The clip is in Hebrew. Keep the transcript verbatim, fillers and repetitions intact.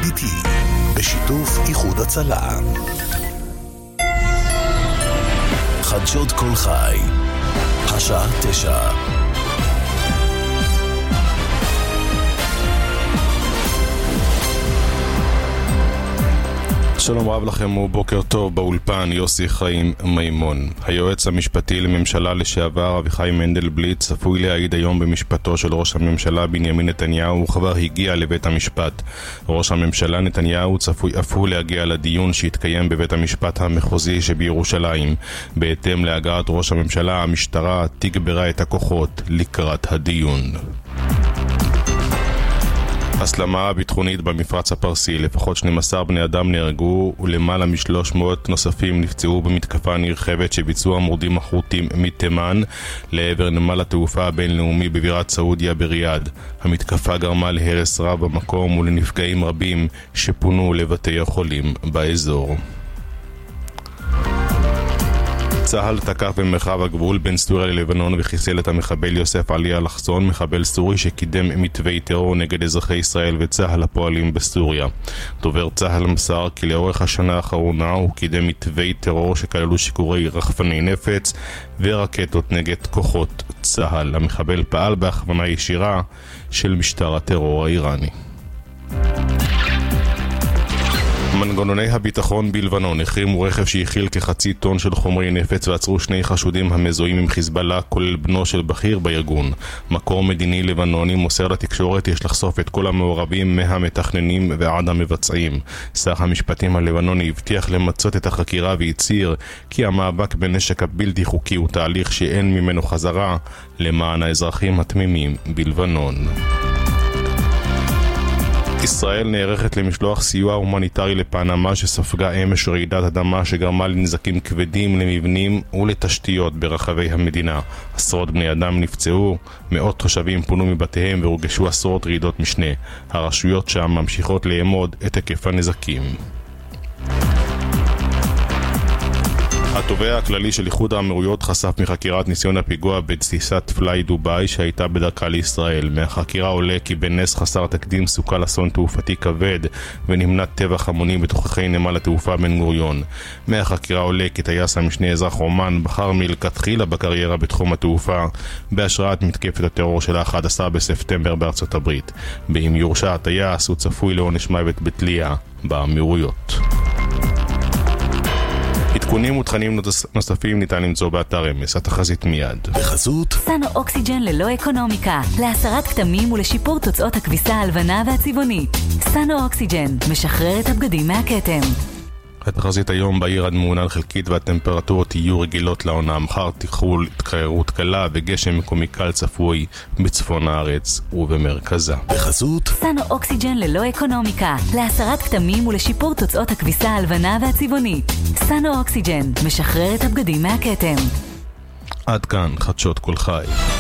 איתי, בשיתוף איחוד הצלה. חדשות כל חי, השעה תשע. שלום רב לכם ובוקר טוב. באולפן יוסי חיים מימון. היועץ המשפטי לממשלה לשעבר אביחי מנדלבליט צפוי להעיד היום במשפטו של ראש הממשלה בנימין נתניהו, וכבר הגיע לבית המשפט. ראש הממשלה נתניהו צפוי אף הוא להגיע לדיון שהתקיים בבית המשפט המחוזי שבירושלים. בהתאם להגעת ראש הממשלה, המשטרה תגברה את הכוחות לקראת הדיון. הסלמה ביטחונית במפרץ הפרסי, לפחות שנים עשר בני אדם נהרגו ולמעלה מ-שלוש מאות נוספים נפצעו במתקפה נרחבת שביצעו המורדים החות'ים מתימן לעבר נמל התעופה הבינלאומי בבירת סעודיה בריאד. המתקפה גרמה להרס רב במקום ולנפגעים רבים שפונו לבתי החולים באזור. צהל תקף במרחב הגבול בין סוריה ללבנון וחיסל את המחבל יוסף עלי אלחסון, מחבל סורי שקידם מתווי טרור נגד אזרחי ישראל וצהל הפועלים בסוריה. דובר צהל מסר כי לאורך השנה האחרונה הוא קידם מתווי טרור שכללו שיקורי רחפני נפץ ורקטות נגד כוחות צהל. המחבל פעל בהכוונה ישירה של משטר הטרור האיראני. מנגנוני הביטחון בלבנון החרימו רכב שהכיל כחצי טון של חומרי נפץ ועצרו שני חשודים המזוהים עם חיזבאללה, כולל בנו של בכיר בארגון. מקור מדיני לבנוני מוסר לתקשורת יש לחשוף את כל המעורבים מהמתכננים ועד המבצעים. שר המשפטים הלבנוני הבטיח למצות את החקירה והצהיר כי המאבק בנשק הבלתי חוקי הוא תהליך שאין ממנו חזרה למען האזרחים התמימים בלבנון. ישראל נערכת למשלוח סיוע הומניטרי לפנמה שספגה אמש רעידת אדמה שגרמה לנזקים כבדים למבנים ולתשתיות ברחבי המדינה. עשרות בני אדם נפצעו, מאות תושבים פונו מבתיהם והורגשו עשרות רעידות משנה. הרשויות שם ממשיכות לאמוד את היקף הנזקים. התובע הכללי של איחוד האמירויות חשף מחקירת ניסיון הפיגוע בטיסת פליי דוביי שהייתה בדרכה לישראל. מהחקירה עולה כי בנס חסר תקדים סוכל אסון תעופתי כבד ונמנע טבח המוני בתוככי נמל התעופה בן גוריון. מהחקירה עולה כי טייס המשנה אזרח אומן בחר מלכתחילה בקריירה בתחום התעופה בהשראת מתקפת הטרור של ה-אחד עשר בספטמבר בארצות הברית. באם יורשע הטייס הוא צפוי לעונש מוות בתלייה באמירויות. עדכונים ותכנים נוספים ניתן למצוא באתר אמס. התחזית מיד. בחסות סנו אוקסיג'ן ללא אקונומיקה, להסרת כתמים ולשיפור תוצאות הכביסה הלבנה והצבעונית. סנו אוקסיג'ן משחרר את הבגדים מהכתם. התחזית היום בעיר עד מעונן חלקית והטמפרטורות יהיו רגילות לעונה. מחר תחול התקררות קלה וגשם מקומי קל צפוי בצפון הארץ ובמרכזה. בחסות סנו אוקסיג'ן ללא אקונומיקה, להסרת כתמים ולשיפור תוצאות הכביסה הלבנה והצבעונית. סנו אוקסיג'ן משחרר את הבגדים מהכתם. עד כאן חדשות כל חי.